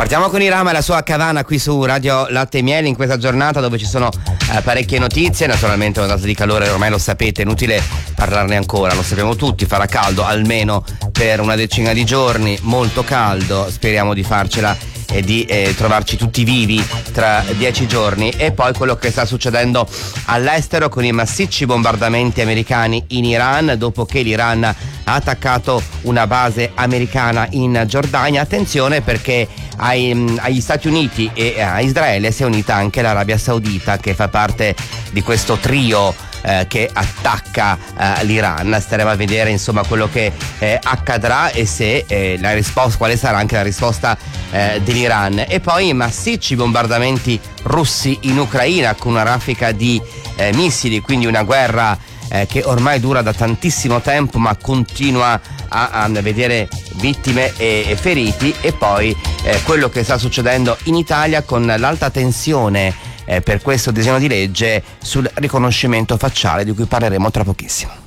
Partiamo con Iram e la sua Cavana qui su Radio Latte e Miele in questa giornata dove ci sono parecchie notizie. Naturalmente una data di calore, ormai lo sapete, inutile parlarne ancora, lo sappiamo tutti, farà caldo almeno per una decina di giorni, molto caldo, speriamo di farcela e di trovarci tutti vivi tra 10 giorni. E poi quello che sta succedendo all'estero con i massicci bombardamenti americani in Iran dopo che l'Iran ha attaccato una base americana in Giordania. Attenzione perché agli Stati Uniti e a Israele si è unita anche l'Arabia Saudita, che fa parte di questo trio che attacca l'Iran. Staremo a vedere insomma quello che accadrà e se la risposta, quale sarà anche la risposta dell'Iran. E poi i massicci bombardamenti russi in Ucraina con una raffica di missili, quindi una guerra che ormai dura da tantissimo tempo ma continua a vedere vittime e feriti. E poi quello che sta succedendo in Italia con l'alta tensione per questo disegno di legge sul riconoscimento facciale, di cui parleremo tra pochissimo.